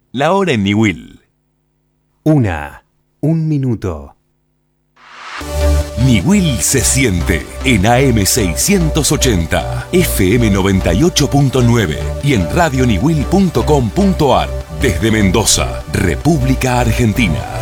La hora en Niwil. 1:01. Niwil se siente en AM 680, FM 98.9 y en radioniwil.com.ar. Desde Mendoza, República Argentina.